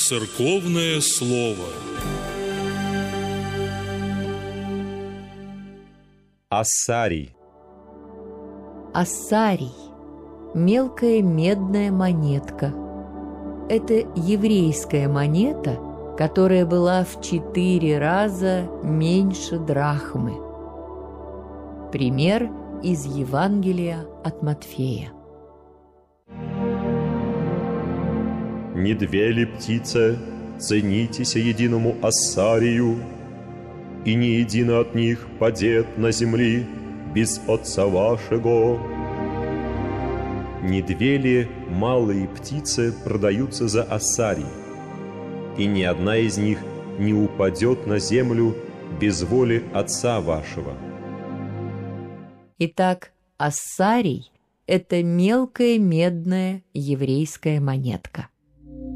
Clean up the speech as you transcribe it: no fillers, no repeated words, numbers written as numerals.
Церковное слово. Ассарий. Ассарий – мелкая медная монетка. Это еврейская монета, которая была в 4 раза меньше драхмы. Пример из Евангелия от Матфея. Не 2 ли птицы ценитеся единому ассарию, и ни едино от них падет на земли без Отца вашего? Не 2 ли малые птицы продаются за ассарий, и ни одна из них не упадет на землю без воли Отца вашего? Итак, ассарий – это мелкая медная еврейская монетка.